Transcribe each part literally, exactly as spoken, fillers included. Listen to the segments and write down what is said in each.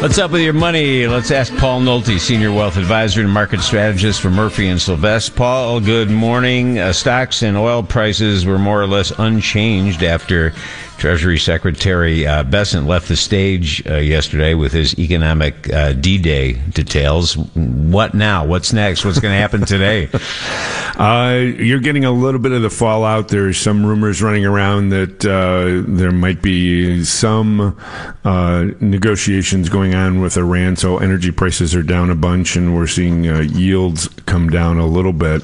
What's up with your money? Let's ask Paul Nolte, Senior Wealth Advisor and Market Strategist for Murphy and Sylvester. Paul, good morning. Uh, stocks and oil prices were more or less unchanged after Treasury Secretary uh, Bessent left the stage uh, yesterday with his economic uh, D-Day details. What now? What's next? What's going to happen today? Uh, you're getting a little bit of the fallout. There's some rumors running around that uh, there might be some uh, negotiations going on with Iran, so energy prices are down a bunch, and we're seeing uh, yields come down a little bit.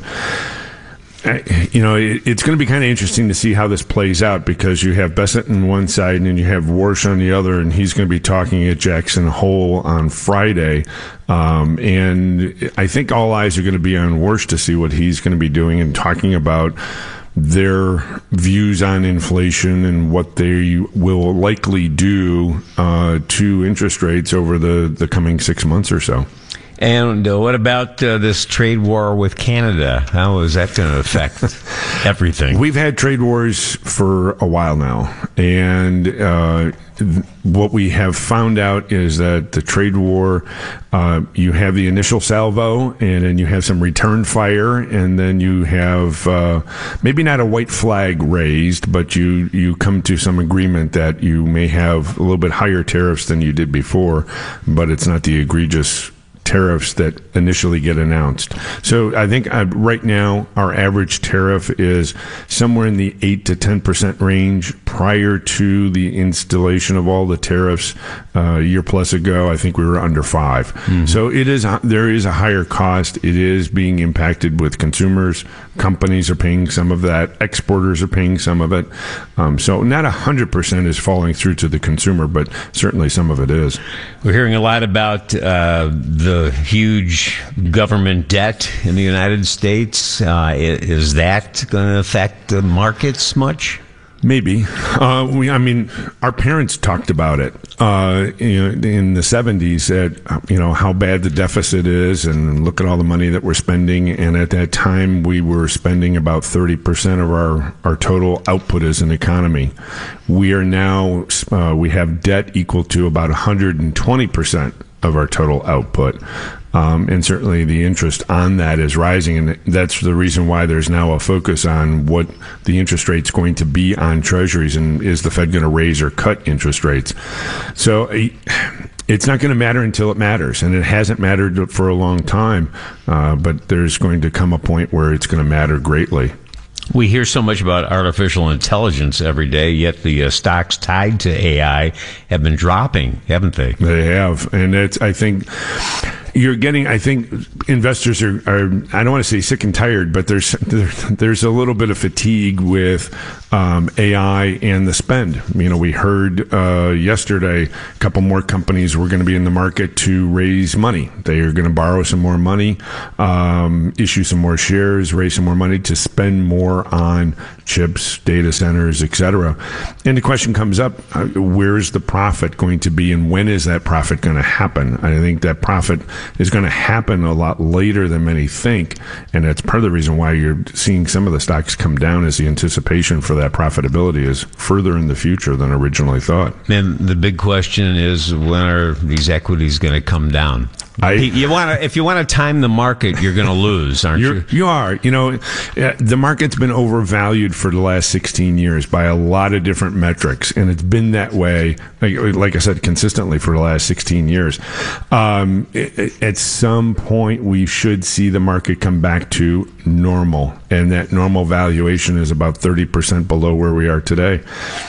You know, it's going to be kind of interesting to see how this plays out, because you have Bessent on one side and then you have Warsh on the other, and he's going to be talking at Jackson Hole on Friday. Um, and I think all eyes are going to be on Warsh to see what he's going to be doing and talking about their views on inflation and what they will likely do uh, to interest rates over the, the coming six months or so. And uh, what about uh, this trade war with Canada? How is that going to affect everything? We've had trade wars for a while now, and uh, what we have found out is that the trade war, uh, you have the initial salvo, and then you have some return fire, and then you have uh, maybe not a white flag raised, but you, you come to some agreement that you may have a little bit higher tariffs than you did before, but it's not the egregious tariffs that initially get announced. So I think uh, right now our average tariff is somewhere in the eight to ten percent range. Prior to the installation of all the tariffs uh, a year plus ago, I think we were under five. Mm-hmm. So it is a, there is a higher cost. It is being impacted with consumers. Companies are paying some of that. Exporters are paying some of it. Um, so not one hundred percent is falling through to the consumer, but certainly some of it is. We're hearing a lot about uh, the huge government debt in the United States. Uh, is that going to affect the markets much? Maybe. Uh, we, I mean, our parents talked about it uh, you know, in the seventies, that, you know, how bad the deficit is, and look at all the money that we're spending. And at that time, we were spending about thirty percent of our, our total output as an economy. We are now, uh, we have debt equal to about one hundred twenty percent of our total output. Um, and certainly the interest on that is rising, and that's the reason why there's now a focus on what the interest rate's going to be on treasuries, and is the Fed going to raise or cut interest rates. So it's not going to matter until it matters, and it hasn't mattered for a long time, uh, but there's going to come a point where it's going to matter greatly. We hear so much about artificial intelligence every day, yet the uh, stocks tied to A I have been dropping, haven't they? They have, and it's, I think you're getting, I think investors are, are I don't want to say sick and tired, but there's there, there's a little bit of fatigue with um, A I and the spend. You know, we heard uh, yesterday a couple more companies were going to be in the market to raise money. They are going to borrow some more money, um, issue some more shares, raise some more money to spend more on chips, data centers, et cetera. And the question comes up, uh, where's the profit going to be, and when is that profit going to happen? I think that profit is going to happen a lot later than many think, and that's part of the reason why you're seeing some of the stocks come down, as the anticipation for that profitability is further in the future than originally thought. And the big question is, when are these equities going to come down? I, you want to, if you want to time the market, you're going to lose, aren't you? You are. You know, the market's been overvalued for the last sixteen years by a lot of different metrics, and it's been that way, like, like I said, consistently for the last sixteen years. Um, at some point, we should see the market come back to normal, and that normal valuation is about thirty percent below where we are today.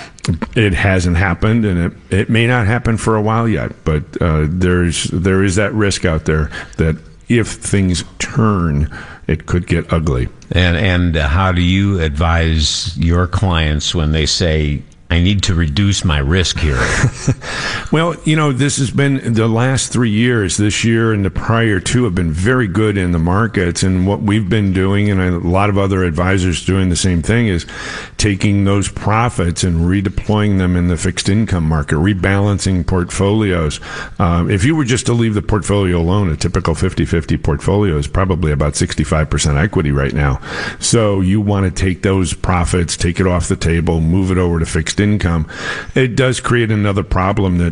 It hasn't happened, and it, it may not happen for a while yet, but uh, there's there is that risk out there that if things turn, it could get ugly. And and how do you advise your clients when they say, I need to reduce my risk here? Well, you know, this has been the last three years, this year and the prior two have been very good in the markets. And what we've been doing, and a lot of other advisors doing the same thing, is taking those profits and redeploying them in the fixed income market, rebalancing portfolios. Um, if you were just to leave the portfolio alone, a typical fifty-fifty portfolio is probably about sixty-five percent equity right now. So you want to take those profits, take it off the table, move it over to fixed income. It does create another problem that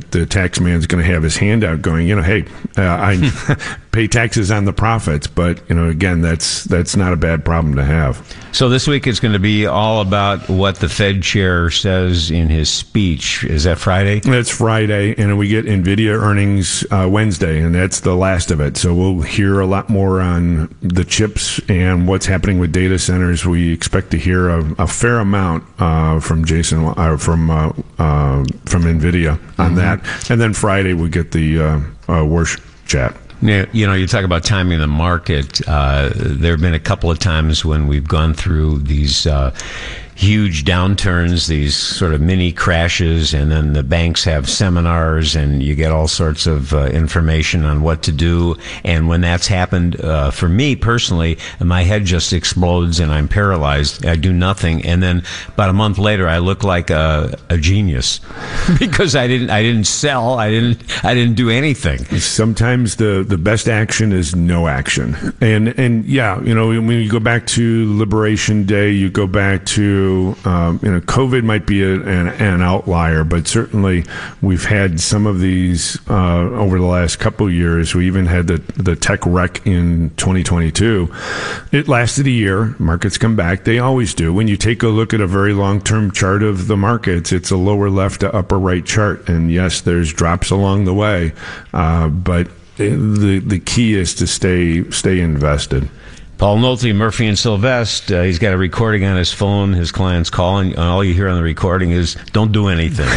the tax man's going to have his hand out going, you know, hey, uh, I pay taxes on the profits. But, you know, again, that's that's not a bad problem to have. So this week it's going to be all about what the Fed chair says in his speech. Is that Friday? That's Friday, and we get NVIDIA earnings uh, Wednesday, and that's the last of it. So we'll hear a lot more on the chips and what's happening with data centers. We expect to hear a, a fair amount uh, from Jason, uh, from uh, uh, from NVIDIA on mm-hmm. that. And then Friday we get the uh, uh, Warsh chat. Yeah, you know, you talk about timing the market. Uh, there have been a couple of times when we've gone through these uh, huge downturns, these sort of mini crashes, and then the banks have seminars and you get all sorts of uh, information on what to do. And when that's happened, uh, for me personally, my head just explodes and I'm paralyzed. I do nothing. And then about a month later, I look like a, a genius because I didn't, I didn't sell. I didn't, I didn't do anything. Sometimes the, the best action is no action. And, and yeah, you know, when you go back to Liberation Day, you go back to Um, you know, COVID might be a, an, an outlier, but certainly we've had some of these uh, over the last couple of years. We even had the, the tech wreck in twenty twenty-two. It lasted a year. Markets come back. They always do. When you take a look at a very long-term chart of the markets, it's a lower left to upper right chart. And yes, there's drops along the way, uh, but the the key is to stay stay invested. Paul Nolte, Murphy and Sylvester, uh, he's got a recording on his phone. His clients call, and all you hear on the recording is, don't do anything.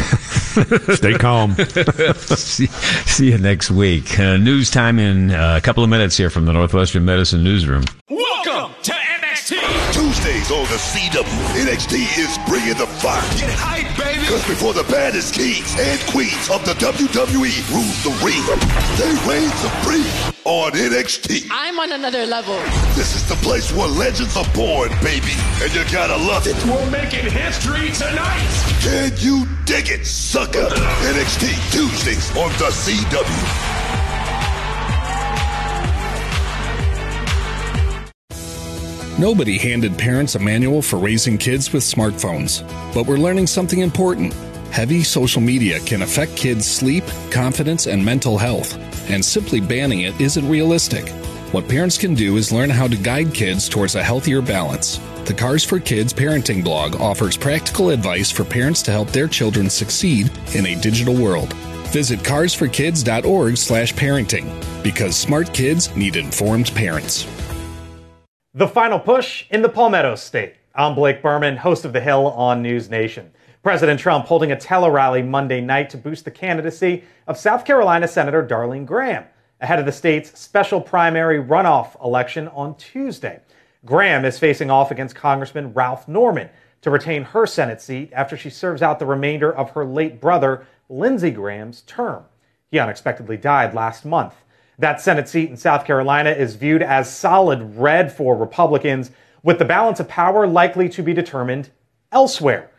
Stay calm. see, see you next week. Uh, news time in uh, a couple of minutes here from the Northwestern Medicine Newsroom. Welcome to N X T. Tuesdays on the C W, N X T is bringing the fire. Get hype, baby. Because before the baddest kings and queens of the W W E rule the ring, they reign supreme on N X T. I'm on another level. This is the place where legends are born, baby, and you gotta love it. We're making history tonight. Can you dig it, sucker? N X T Tuesdays on the C W. Nobody handed parents a manual for raising kids with smartphones, but we're learning something important. Heavy social media can affect kids' sleep, confidence, and mental health, and simply banning it isn't realistic. What parents can do is learn how to guide kids towards a healthier balance. The Cars for Kids parenting blog offers practical advice for parents to help their children succeed in a digital world. Visit cars for kids dot org slash parenting, because smart kids need informed parents. The final push in the Palmetto State. I'm Blake Berman, host of The Hill on News Nation. President Trump holding a tele-rally Monday night to boost the candidacy of South Carolina Senator Darlene Graham, ahead of the state's special primary runoff election on Tuesday. Graham is facing off against Congressman Ralph Norman to retain her Senate seat after she serves out the remainder of her late brother, Lindsey Graham's term. He unexpectedly died last month. That Senate seat in South Carolina is viewed as solid red for Republicans, with the balance of power likely to be determined elsewhere.